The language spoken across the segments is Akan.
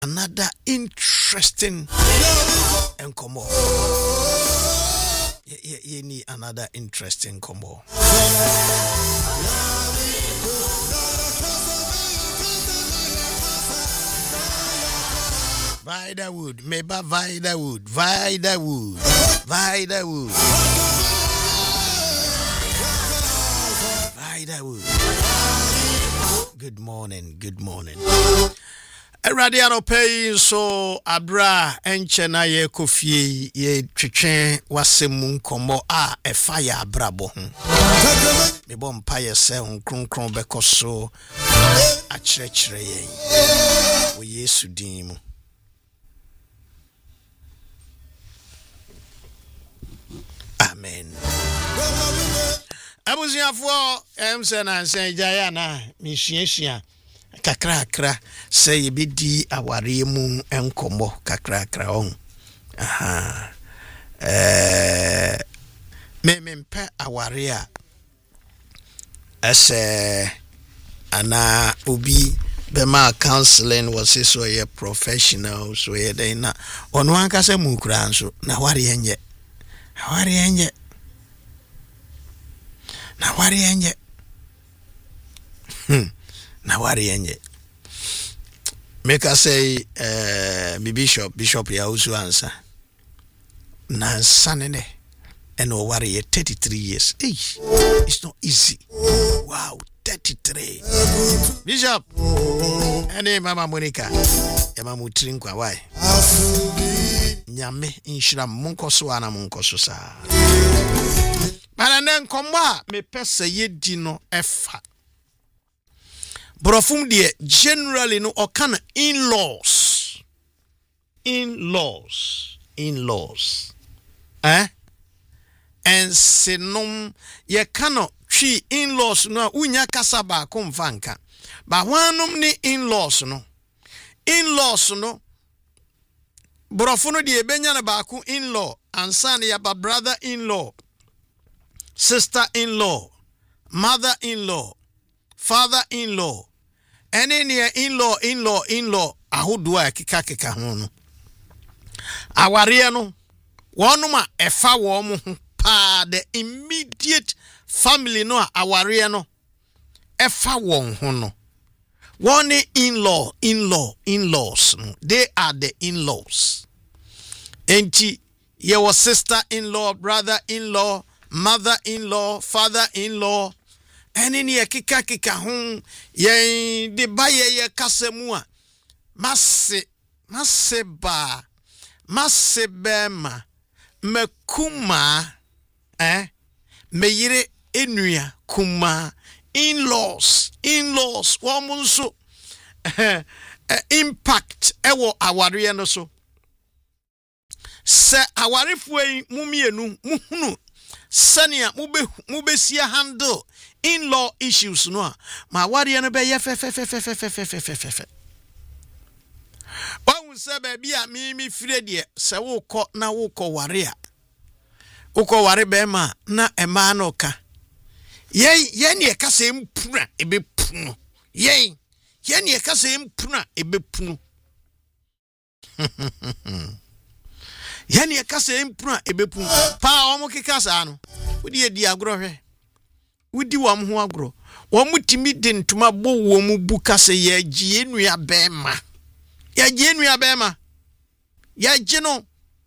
another interesting enkomo. You need another interesting enkomo. Vidawood, meba Vidawood. Good morning. Radiano pay so abra enchena ye kofie ye twetwe wasem nkomo a fire abrabo ho. Me bom paye se nkronkron bekoso a kyerɛkyerɛ yen. Wo Yesu din mu. Amen. Abuziafo emsena nsen jaya na mihyiahia kakra say ye bedi aware mu enkomo kakra on. Mempe aware a ese ana obi bema counseling was so ye professional so ye dey na ono anka se mu kura nso na ware enye Make us say Bishop ya usu answer. Na sanene and worry 33 years. Hey, it's not easy. Wow, 33. Bishop. Ene Mama Monica. Ema mutrinkwa why? Nyame inshira munkoso ana munkoso sa. Manane nkomba me pese yedi no efa. Brofum de generally no okana in-laws. And senom ye kano twi in-laws no unya kasa ba ko mfanka. Ba hwanum ni in-laws no. In-laws no Brofuno de benya na ba ku in-law ansan ya ba brother-in-law. Sister-in-law, mother-in-law, father-in-law, any near in-law, ahudua kika hono. Awaria no, wanuma efa womu pa the immediate family no awaria no, efa won hono. One in-laws, they are the in-laws. Enti, your sister-in-law, brother-in-law, mother-in-law, father-in-law, and in ye kika hon, ye de baye ye kasemua, masebema, mekuma, meyire enuya, kuma, in-laws, womunso, impact, ewo awari no so. Se awari fwe mumienu, muhunu, Sania mube siya handle in-law issues no ma wari no be ye fe Wa se baby a mi fire de se wo kọ na wo kọ ware a wo kọ ware be ma na ema na oka ye ne ka se mpuna ebe punu ye ne ka se mpuna ebe punu Yani akase empuna ebepu pa omo kekasa no wodi edi agro hwe wodi wam ho agro wo mutimi de ntuma bo wo mu bu kase ye gie nua bema ya gie no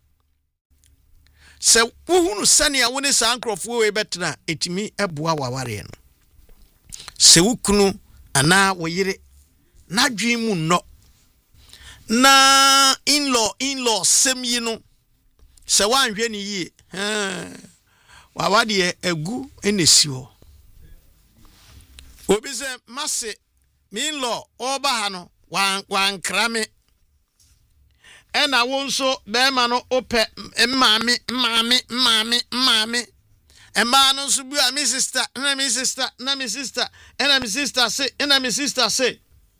se wohunu sane a woni sa ankrofo we betena etimi eboa waware no se wukunu ana woyire na dwen mu no na in-law semyi no se wanhwe ni yie wawade egu enesi ho obi se mase mi in-law oba ha no wankrame ena wonso bema no ope mmame ema no so bu mi sister na mi sister say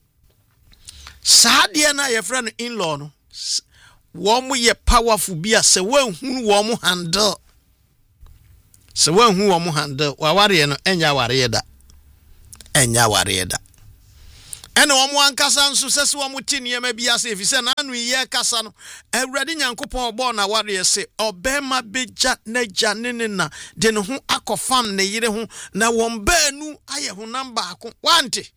Sadia na your friend in-law no womu ye powerful bia se wanhunu womu handle waware no enya ware da ene omo ankasa nso sese omo ti niema bia se efise na anu ye kasa no awurade nyankopon obo na ware se obema beja naja nenena de ne ho akofam ne yire ho na won baanu aye ho namba ako wante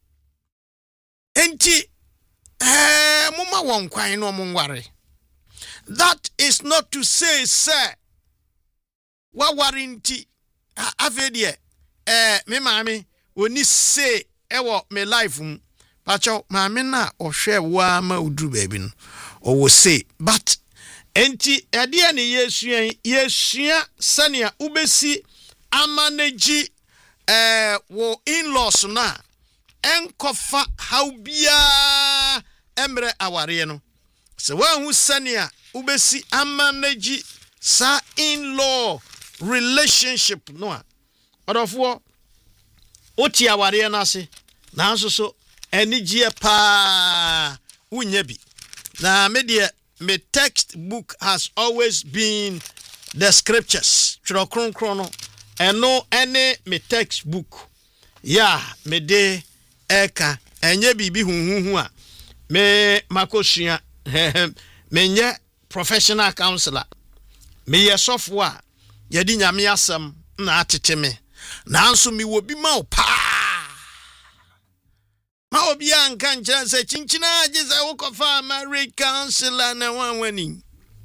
enti muma won kwan no mo ware. That is not to say sir wa warinti afedie me maame oni say ewo me life pacho maame na ohwe wa ma uduru baby no owo say but enti ade ne yesua sania ubesi amanage wo in-laws na enkofa how bia emre aware no se wa hu sania ubesi amanage sa in-law relationship no a odofo oti aware na ase na nso so enigie pa unya bi na media me textbook has always been the scriptures chirokronkron no eno ene me textbook ya me de eka enye bibi hunhunhu a me makosua me nye professional counselor me ye software yedi nyame asem na atete me na nso mi wo bi ma opa ma obi anka nkyere se chinchina age se wo kofa marriage counselor na wanwani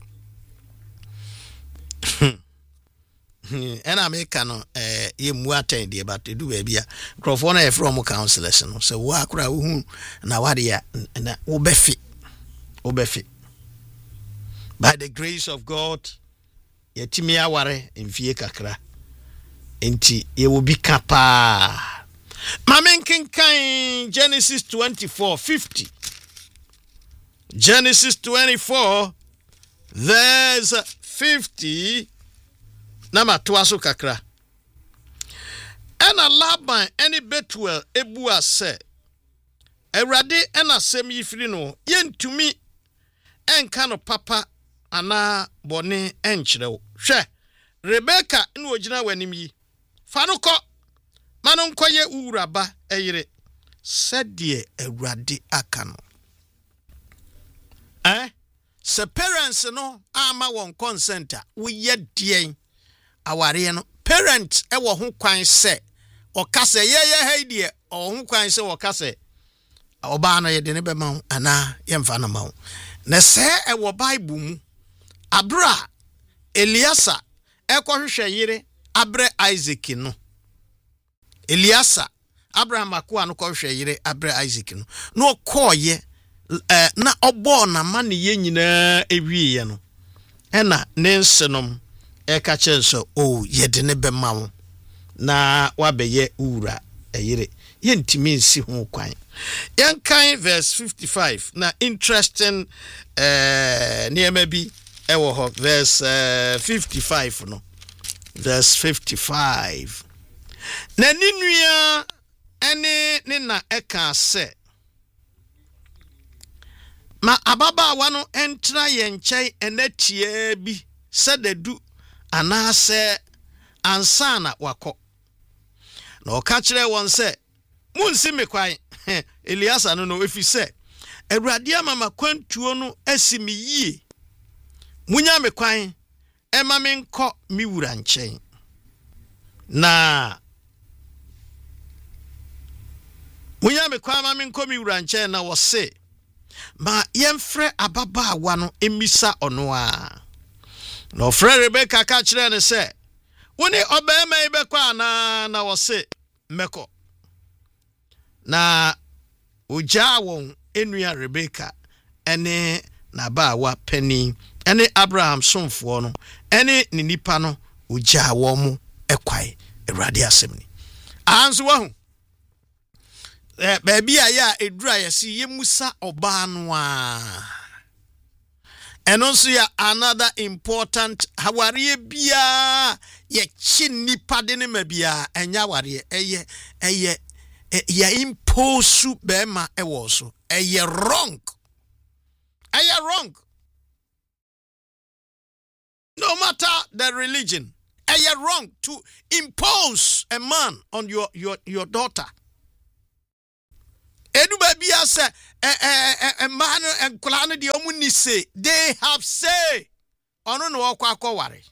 ena America no ye mu attend de but do ba bia crofo na ye from counselors no se wo akura wo hu na wade ya na wo befi by the grace of God yetimi aware mfie kakra enti ye will be kapa mamenkin kan Genesis 24:50 Genesis 24 verse 50 nama toaso kakra ena Laban eni Betuel ebu ase Awurade ena sem yifiri no yentumi enka no papa ana bone enkyerɛw hwɛ Rebecca no ogina wanim yi fa no kɔ mano nkɔye uraba eyire sɛdeɛ Awurade aka no se parents no ama won consent a woyɛ deɛn aware no parent ɛwɔ ho kwan sɛ ɔkasɛ yɛyɛ haidie ɔho kwan sɛ ɔkasɛ ɔbaa no yɛde ne bɛma ho ana yɛmfa no ma ho na sɛ ɛwɔ Bible mu abra Eliasa ɛkɔhwehwɛ yire abre Isaac no Eliasa Abraham akoa no kɔhwehwɛ yire abre Isaac no na ɔkɔɔyɛ na ɔbɔ na ma ne yɛ nyinaa ewiye no ɛna ne nsenom eka chenso yɛde ne bɛma wo na wabɛyɛ ura eyire yɛntimi nsi ho kwan yɛnkan verse 55 na interesting niema bi ɛwɔ hɔ verse 55 no verse 55 na ninua ɛne ne na ɛka sɛ ma ababa no entra yɛnkyɛn enatie bi sɛdadu anase ansana wako na ɔka kyerɛ wɔn sɛ munsi me kwan Eliasa no efi sɛ Awurade ama makwantuo no asi me yie munya me kwan ɛma me nkɔ me wura nkyɛn na munya me kwan ma me nkɔ me wura nkyɛn na wɔse ma yɛmfrɛ ababaawa no emisa ɔno a no frɛ Rebecca ka kyerɛ ne sɛ woni obema ibekɔ ana na wɔse meko na ugya wɔn enua Rebecca ene na baawa pani ene Abraham somfoɔ no ene ne nipa no ugya wɔn mu ɛkwai Awurade asɛm ni anso wahu baabi a ya edura yɛsi yemusa ɔbaa no a eno nso ya another important hawariye bia ye chi nipa de ne ma bia enya ware eye ya impose bema ewo so eye wrong no matter the religion eye wrong to impose a man on your daughter Edu baby ase man enkola no de omu ni say they have say ono no okwa ware.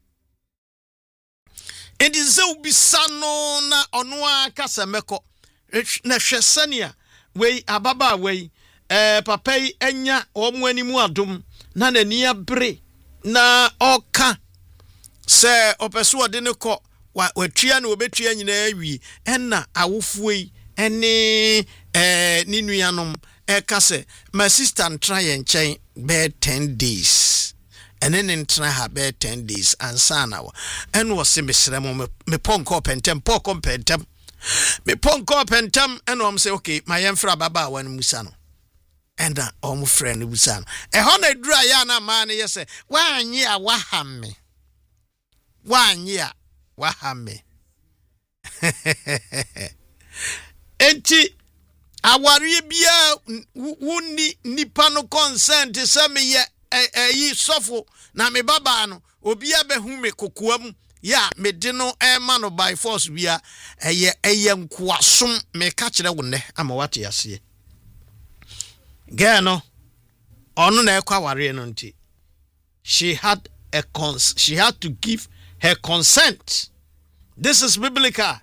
It is so bisano na ono aka semeko na hwesania we ababa we papa yi enya omu animu adom na nani abre na oka se opeso de ne ko watua na obetua nyina awi enna awofo yi ene ni nuanom eka se my sister try and chain be 10 days and then in try her be 10 days and sana and was semesremo me ponko pentem poko pentem me ponko pentem and am say okay my enfra baba wan musa no and omo friend musa no e ho na dura ya na ma ne yese wanyi a wahame enti awari bia wuni nipa no consent se me ye yi sofo na me baba no obi abehu me kokoam ya me de no ma no by force bia eye nkoasom me ka kire wo ne ama wate ase girl no onu na ekwa ware no nti she had to give her consent. This is biblical.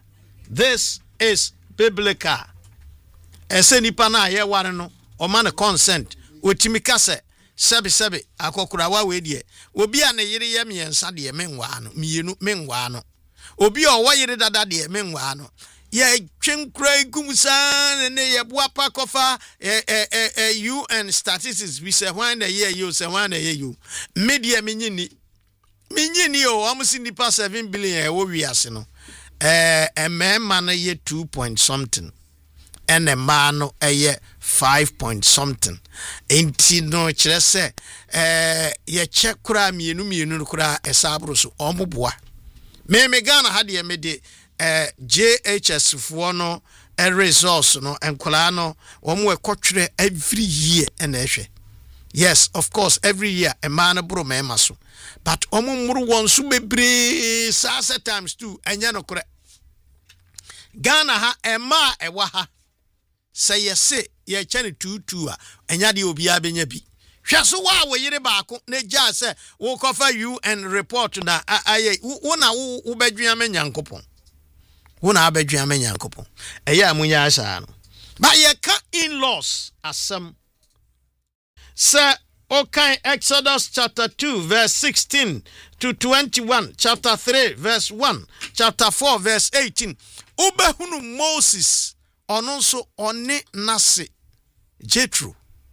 Ese nipa na ye ware no o ma ne consent otimi ka se sebe akokura wa we die obi a ne yire ye miensa de menwa no mienu menwa no obi o wo yire dada de menwa no ye twenkura igumsa ne ye boapa kofa UN statistics we say when the year you say when the year you media minyini o amusi nipa 7 billion e wo wiase no emema na ye 2 point something and a man no 5 point something enti no kire se ye che kura mienu kura esabro so omoboa me Ghana ha de me de JHS fo no resource no enkola no omo ekotwere every year and ehwe. Yes, of course, every year a man bro mema so. But omo muru won so bebre sasa times 2 enya no kore. Ghana ha ema ewa ha. Say yes, ye chane 22 a enya de obi abenya bi. Hwa so wa wo yire baako na gya se wo kofa UN report na aye wo na wo badwua menyankopon. Wo na abadwua menyankopon. Eye amunya asa no. Ba ye ka in-laws asem. Sir, okay, Exodus chapter 2, verse 16 to 21, chapter 3, verse 1, chapter 4, verse 18. Ubehunu Moses, ononso one nase, Jethro.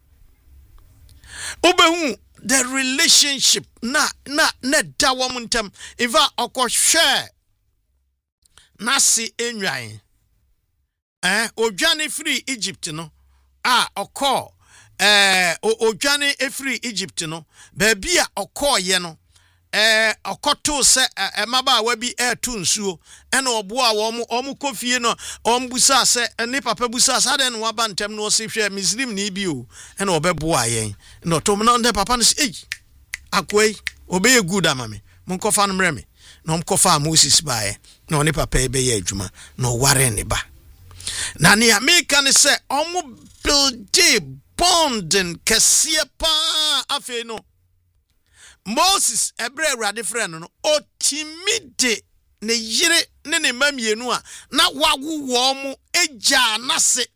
Ubehunu the relationship na dawamuntem. Iva oko share nase enwain. Ojane free Egypt no. Oko. Ojane efri Egypt no baby a okoye no okoto se maba wa bi etu nsuo ena obo a omu kofie no ombusa se ne papa busa sa de no waba ntem no se hwe Muslim ni bi o ena obebo ayen no to no de papa no se akwai obeye good amame monkofa no mreme no mkofa Moses bae no ne papa ebe ye adwuma no ware ne ba na ne America ne se omu build bonding kesie pa afe no Moses ebre awrade friend no otimide ne yire ne mamienu a na wagu wo mu eja nase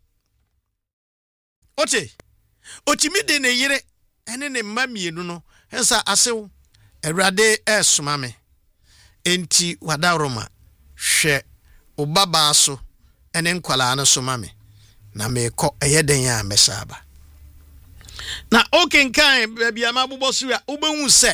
otimide ne yire ene ne mamienu no ensa asew awrade esoma me enti wadaroma hwe obaba so ene nkwala na soma me na me ko eyeden ya mesaba. Na okenkan baby amabubo suya ubehu se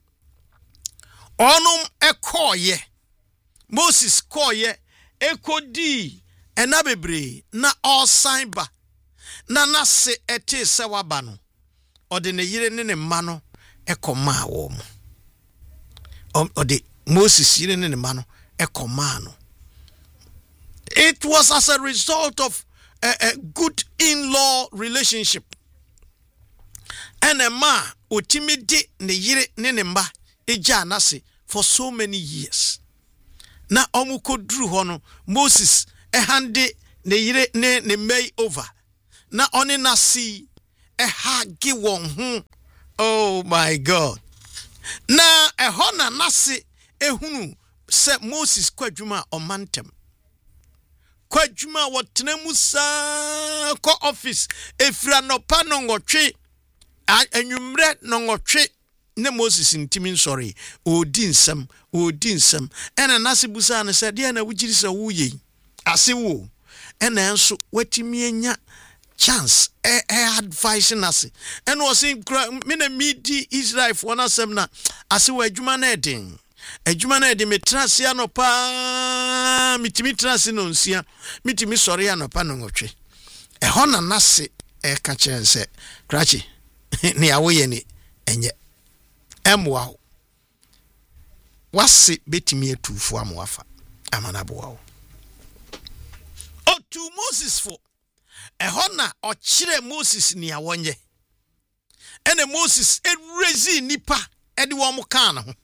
onum ekoye Moses koye ekodi ena bebre na osan ba na nase ete se waba no ode ne yire ne mma no ekoma wo mo ode Moses yire ne mma no ekoma no. It was as a result of a good in-law relationship. And a ma otimide ne yire ne mba eja nase for so many years. Na omuko dru ho no Moses hande ne yire ne may over na one nasi hagi won ho. Oh my God. Na ehona nasi ehunu se Moses kwadwuma omantem. Kwadwuma wotena musa ko office efira no pa no ngotwe anwumre no ngotwe ne Moses ntimi nsori odi nsem ena nasi busa ne se de na wugiri se wuye ase wo ena enso watimi anya chance advice nasi ena o sin me na midi Israel for na sem na ase wo adwuma na eden metrase anopa mitimi trase no nsia mitimi sori anopa no ngotwe eho na nase ka chense krachi ni awoye ni enye emwa wase betimi etufu amwafa amanabo otu Moses fo eho na ochire Moses ni awonye ene Moses erezi nipa ede wo mo kan ho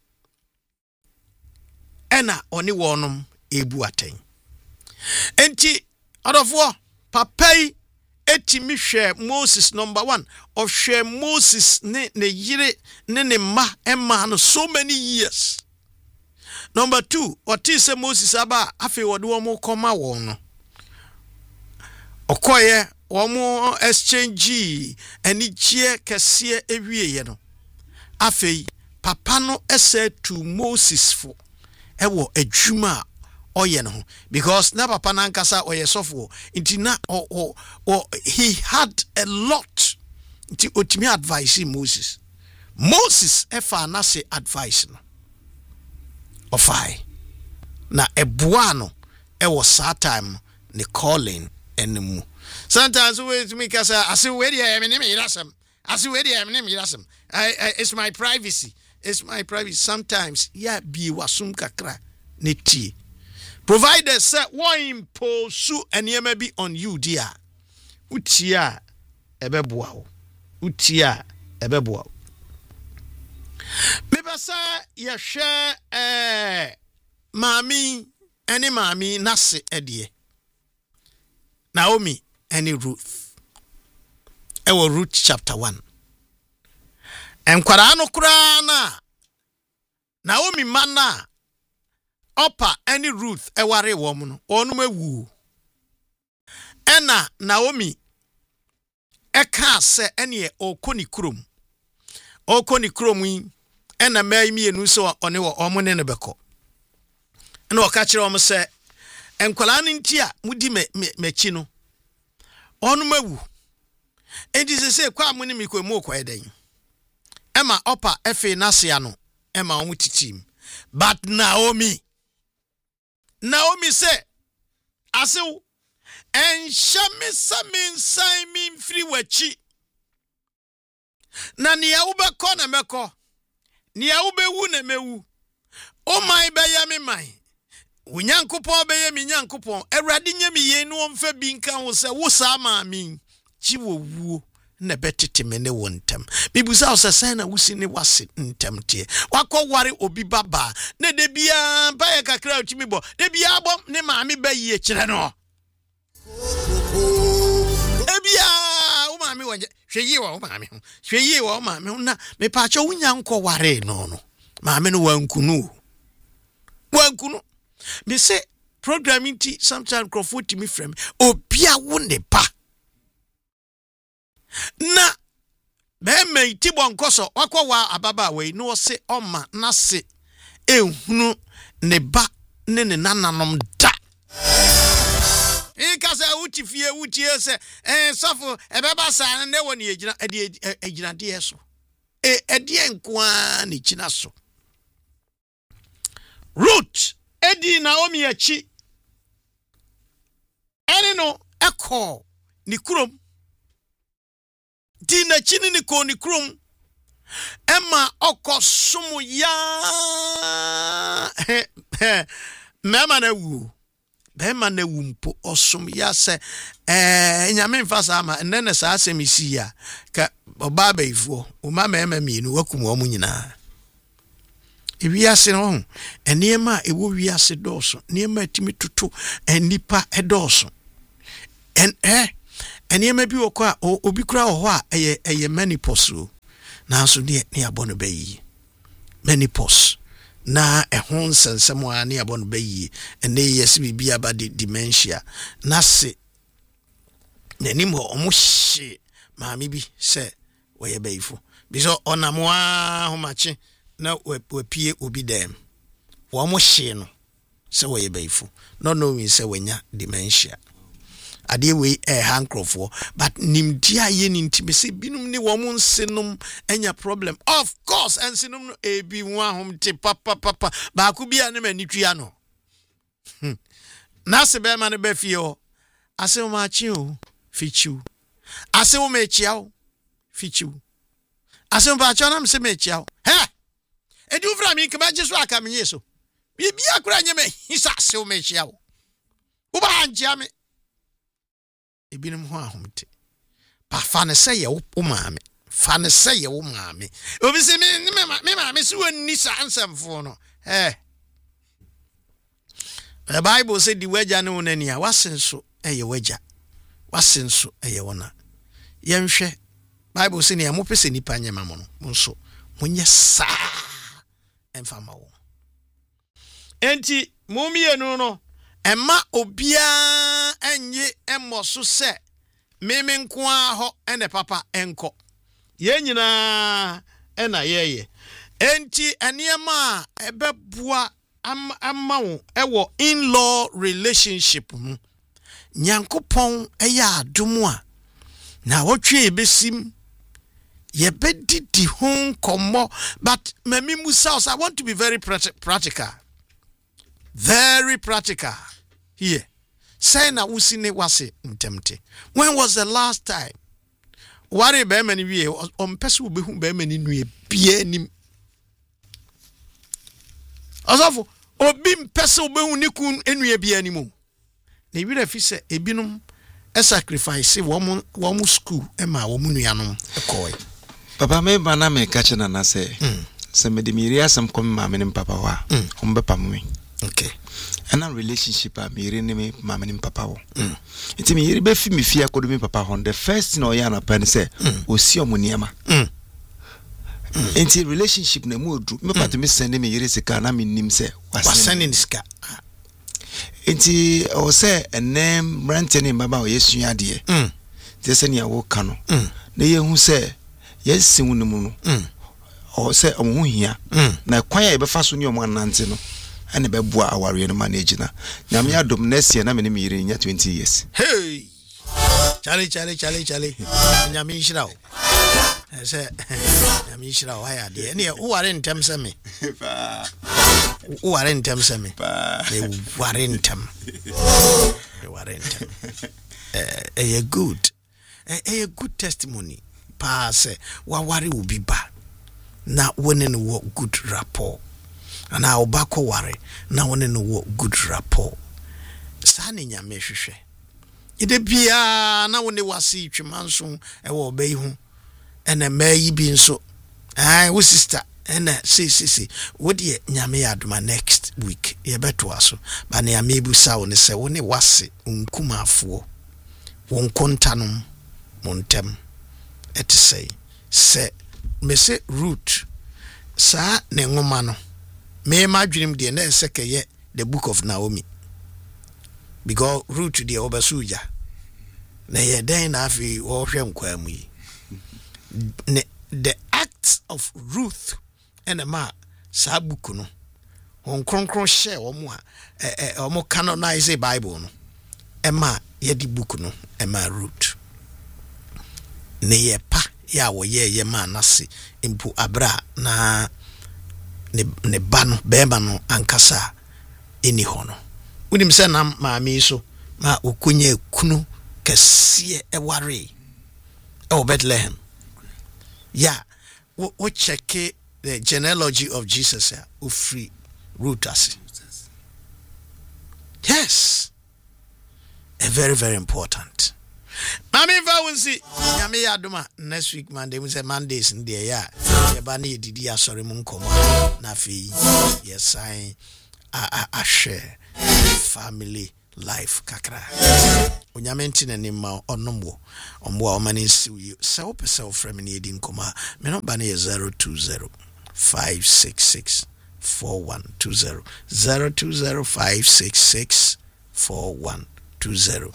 ena oni wonum ebu aten enti adofo papai etimi hwe Moses number 1 of hwe Moses ne yire ne ma emma no so many years. Number 2 otise Moses aba afi wode wo mo koma won no okoye wo mo exchange ani gie kese ewieye no afi papa no ese to Moses fo ewo adwuma oye no because na papa na nkasa oye sofo nti na he had a lot nti otimi advice Moses efa na se advice no ofai na eboa no ewo sa time ne calling enemu sometimes we to me kasa ase we dey me name irasem ase we dey me name irasem it's my privacy. Sometimes bi wasum kakra neti provided say one impose enema bi on you dia utia ebeboa me basa ye hwe mami nase edie Naomi and Ruth ewo Ruth chapter 1 enkwara no kura na Naomi mana opa any Ruth eware wo mu no onum ewu ena Naomi eka se ene okoni krom yi ena mai mienu so one wo omune ne beko ena oka kire om se enkwala no ntia mudi mechi no onum ewu enti se kwa amune mi ko mu ko eden Emma opa efe nasia no Emma omutitim but Naomi say asew enhyame samin sai min free wachi na nia ubeko na meko nia ubewu na mewu o mai be ya me mai unyankopon be ya me nyankopon awrade nya me ye no omfa bi nka wo se wo sa ma mi chi wo wuo na betete me ne wontem bibusa osese na wusi ne wase ntemte wakọ ware obi baba na de bia ba ye kakra otimi bo de bia bom ne maami ba yie kire no ebia o maami wonje hweyi wo maami na me pa cho wunya nkọ ware no maami no wankunu me say programming ti sometimes crofo timi frame obia wo ne pa na bema itibo nkoso wakwa wa ababa we no se oma na se ehunu ne ba ne nananom da ikasa utifie utie se sofo ebeba sa ne woni egina de eso edie nkoa ne kina so Ruth edi Naomi achi ene no ekọ ni kurom Dina chini ni koni krum Emma oko sumu ya Mema ne wu mpo osum ya se nyame mfasa ama nene sa asemisi ya ka obaba ifuo uma mema mienu wakum omu nyina Ewiase no eniema ewo wiase doso niema timi tutu enipa edoso enema bi wɔ kwa obi kura wɔ hɔ a ɛyɛ menopause na so ne abɔ no bɛyi menopause na ɛho nsɛnsɛm a ne abɔ no bɛyi ɛne yɛse biribi aba dementia na se n'anim hɔ ɔmo hye maame bi sɛ wɔyɛ bɛyifo bi so ɔnam wa homakye na wapie obi dɛm wɔn hye no sɛ wɔyɛ bɛyifo no knowing sɛ wɔnya dementia adeɛ wei handcroftfo but nimdia ye nintime se binum ne wo mo nsenom anya problem of course ensenom no ebi ho ahom te papa ba ku bia ne manitwia no na se be ma ne ba fie ho ase ma chi o fichiu ase wo me chia o fichiu ase ba cha na me se me chia o he edi ufra mi kema je so aka me yeso bibia kura nya me hisa ase wo me chia o wo ba anjia me ebinum ho ahomte pa fa ne sɛ yɛ wo maame fa ne sɛ yɛ wo maame obi se me maame so wonni sa ansɛmfo no the bible say di wagya ne wonani a wasenso ɛyɛ wagya wasenso ɛyɛ wona yɛnhwɛ bible say ne mo pese nipa nyema mo no nso monyɛ saa ɛmfa ma wo enti momienu no Emma obia enye emmoso se meme nko a ho ene papa enko ye nyina ena yeye enti eniema ebeboa amma wo ewo in-law relationship nyankopon eya adom a na wotwe ebesim ye bedidi hon komo but mami musa I want to be very practical. Very practical here. Say na usine wase ntemte. When was the last time? Wari be many wie on pesu be hu be many nue bia nim. Asafo obi mpese be hu niku enue bia nim. Na wi fi se ebinom e sacrifice wo school e ma wo nuanom e koy. Papa me bana me kache na na se. Se me de miri asam kom ma me nim papa wa. Ombe pam. Okay. And a relationship a me me mama and papa. It's me here be fi me fia kodo me papa hon. The first thing oya na pen say o si omuniama. Enti relationship na mu odu me pata me send me yere sika na me nim say wasending sika. Enti o say enem rent ni baba o yesua de. Te se nia wo ka no. Na ye hu say yesin wo mu no. O say o hu hia. Na kwan ya be fa so ni o mo anante no. And be bua aware no manage na nyame adom next year na me me yire nya 20 years. Hey Charlie nyame nhira o say nyame nhira o haya de ne wo ware ntem se me wo ware ntem se me me ware ntem a good testimony pa say wa ware obi ba na wone no wo good rapport. And I obako ware na wone no wo good rapport. Sa ne nyame hwehwe. Ide bia na wone wase twimanso e wo obai hu. Ene mayi bi nso. Wo sister ene si wo de nyame adoma next week. Ye beto aso. Ba ne amebu sa wone se wone wase nkumafo. Won kontanom montem. Et say me se root sa ne ngoma no. Me imagine the na sekeye the book of Naomi. Because root the obasuja. Na ye den na afi wo hwe nkwa mu yi. The acts of Ruth and ma sa book no. Hon kronkron share omo a omo canonize Bible no. Ema ye di book no ema root. Ne ye pa ya wo ye ma nase impu abra na ne bano beba no ankasa eni hono unim se na maami so ma okunye kunu kese eware e Bethlehem yeah we check the genealogy of Jesus free rooters. Yes, a very, very important. Mami Vawensi, Yami Aduma, next week Monday, we say Mondays in the year. Yabani didi asori munkomo. Nafi, yes, I share family life kakra. onyame nti na nimma onomwo omwa omani siw sɛ wopɛ sɛ wofrɛ me ne yɛdi nkɔmmɔ me nɔmba no yɛ 020 566 4120 020 566 4120.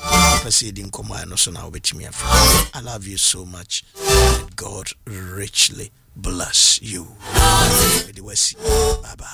I love you so much. God richly bless you. Bye bye.